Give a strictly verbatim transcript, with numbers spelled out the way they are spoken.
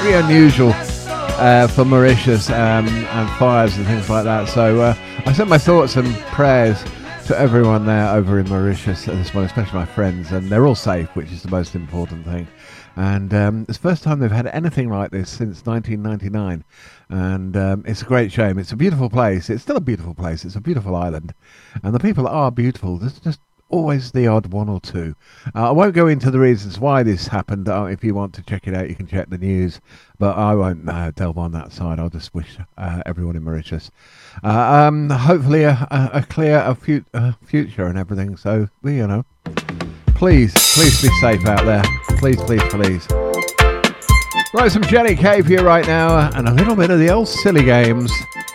pretty unusual uh, for Mauritius um, and fires and things like that. So uh, I sent my thoughts and prayers to everyone there over in Mauritius at this point, especially my friends, and they're all safe, which is the most important thing. And um, it's the first time they've had anything like this since nineteen ninety-nine, and um, it's a great shame. It's a beautiful place. It's still a beautiful place. It's a beautiful island, and the people are beautiful. There's just always the odd one or two. Uh, I won't go into the reasons why this happened. Uh, if you want to check it out, you can check the news, but I won't uh, delve on that side. I'll just wish uh, everyone in Mauritius uh, um, hopefully a, a, a clear a fut- uh, future and everything. So, you know, please, please be safe out there. Please, please, please. Right, some Jenny Cave here right now, and a little bit of the old Silly Games.